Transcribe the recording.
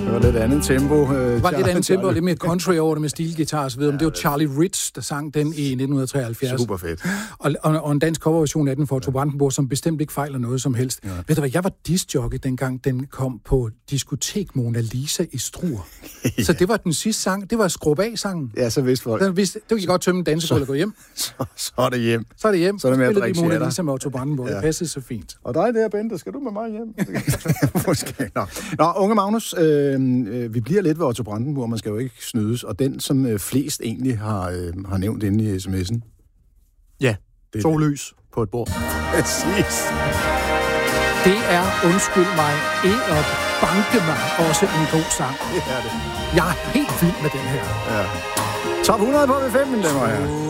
Det var lidt andet tempo. Det var lidt andet tempo, og lidt mere country over det med stilgitar og så videre. Men det var Charlie Ritz, der sang den i 1973. Super fedt. Og en dansk coverversion af den for Otto Brandenburg, som bestemt ikke fejler noget som helst. Ja. Ved du hvad, jeg var discjockey dengang den kom på diskotek Mona Lisa i Struer. Ja. Så det var den sidste sang. Det var Skrub A-sangen. Ja, så vidste folk. Det kan godt tømme dansegulvet og gå hjem. Så er det hjem. Så er det hjem. Så er det med at drikke Mona Lisa med Otto Brandenburg. Ja. Det passede så fint. Og dig der, Bente, skal du med mig hjem? Måske. Nå, unge Magnus, vi bliver lidt ved Otto Brandenburg, man skal jo ikke snydes, og den, som flest egentlig har nævnt inde i sms'en. Ja, sollys på et bord. Præcis. Det er, undskyld mig, Egert Bankemand, også en god sang. Det er det. Jeg er helt vild med den her. Ja. Top 100 på V5, mine damer og herrer.